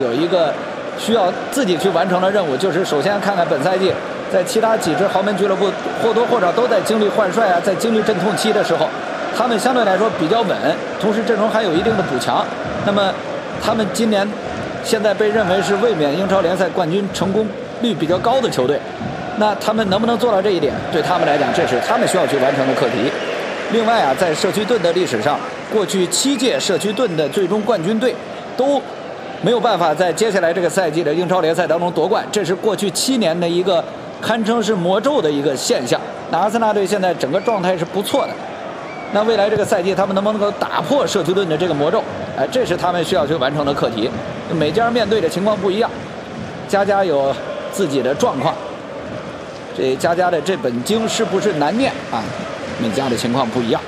有一个需要自己去完成的任务，就是首先看看本赛季在其他几支豪门俱乐部或多或少都在经历换帅啊，在经历阵痛期的时候，他们相对来说比较稳，同时阵容还有一定的补强。那么他们今年现在被认为是卫冕英超联赛冠军成功率比较高的球队，那他们能不能做到这一点，对他们来讲，这是他们需要去完成的课题。另外啊，在社区盾的历史上，过去7届社区盾的最终冠军队都没有办法在接下来这个赛季的英超联赛当中夺冠，这是过去7年的一个堪称是魔咒的一个现象。那阿森纳队现在整个状态是不错的，那未来这个赛季他们能不能够打破社区盾的这个魔咒？哎，这是他们需要去完成的课题。每家面对的情况不一样，家家有自己的状况，这家家的这本经是不是难念啊？每家的情况不一样。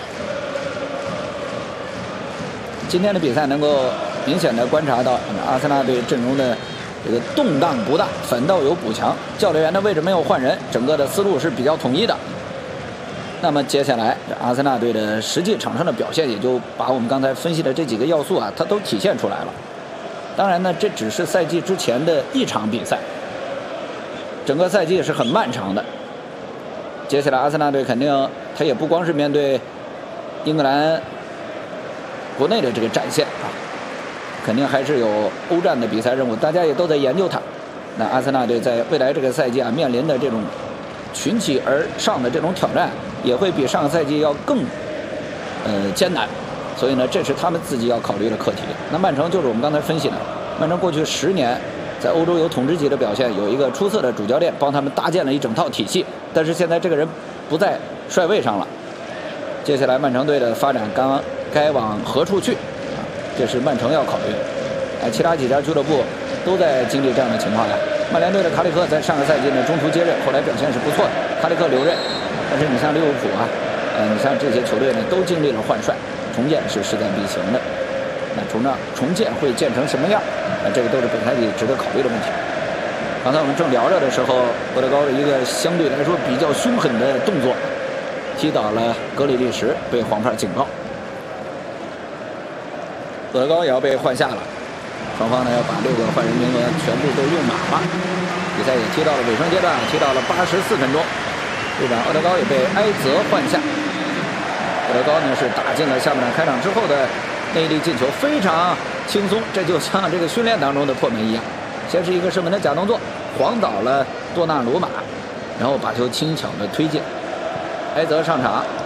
今天的比赛能够明显的观察到阿森纳队阵容的这个动荡不大，反倒有补强，教练员的位置没有换人，整个的思路是比较统一的。那么接下来阿森纳队的实际场上的表现，也就把我们刚才分析的这几个要素啊，它都体现出来了。当然呢，这只是赛季之前的一场比赛，整个赛季是很漫长的。接下来阿森纳队肯定他也不光是面对英格兰国内的这个战线啊，肯定还是有欧战的比赛任务，大家也都在研究它。那阿森纳队在未来这个赛季啊，面临的这种群起而上的这种挑战，也会比上个赛季要更艰难。所以呢，这是他们自己要考虑的课题。那曼城就是我们刚才分析的，曼城过去10年在欧洲有统治级的表现，有一个出色的主教练帮他们搭建了一整套体系，但是现在这个人不在帅位上了。接下来曼城队的发展该往何处去？这是曼城要考虑的。其他几家俱乐部都在经历这样的情况呀。曼联队的卡里克在上个赛季呢中途接任，后来表现是不错的，卡里克留任。但是你像利物浦啊，你像这些球队呢都经历了换帅，重建是势在必行的。那重建会建成什么样？这个都是本赛季值得考虑的问题。刚才我们正聊着的时候，厄德高的一个相对来说比较凶狠的动作，踢倒了格里利什，被黄牌警告。厄德高也要被换下了，双方呢要把6个换人名额全部都用满了。比赛也踢到了尾声阶段，踢到了84分钟，队长厄德高也被埃泽换下。厄德高呢是打进了下半场开场之后的内力进球，非常轻松，这就像这个训练当中的破门一样。先是一个射门的假动作，晃倒了多纳鲁马，然后把球轻巧的推进。埃泽上场，